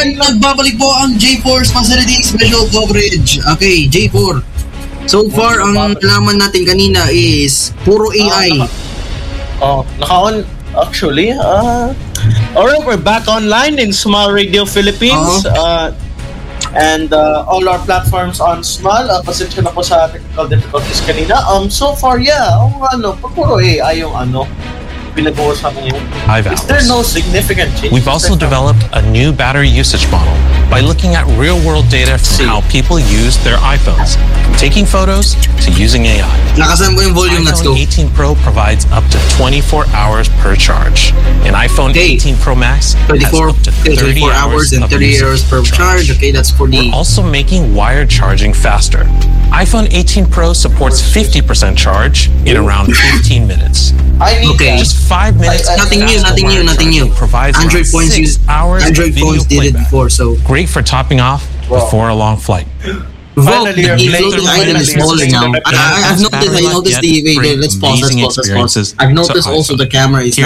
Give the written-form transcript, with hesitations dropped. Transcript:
yan, nagbabalik po ang J4's Facility Special Coverage. Okay, J4. So far, ang nalaman natin kanina is puro AI. Naka-on. Actually, alright, we're back online in Small Radio Philippines. And all our platforms on Small. Pasensya na po sa technical difficulties kanina. So far, puro AI yung pinag-uusapan yun. Is there no significant change? We've also developed a new battery usage model by looking at real-world data from how people use their iPhones, from taking photos to using AI. Nakasan mo yung volume, let's go. iPhone 18 Pro provides up to 24 hours per charge. An iPhone 18 Pro Max has up to 30 hours and 30 hours per charge. Okay, that's for the... We're also making wired charging faster. iPhone 18 Pro supports 50% charge in around 15 minutes. Just 5 minutes. Nothing new. Provides Android phones Android phones did it before, so great for topping off before a long flight. Vogue, the floating item is smaller now. I've noticed the let's pause. I've noticed also the camera is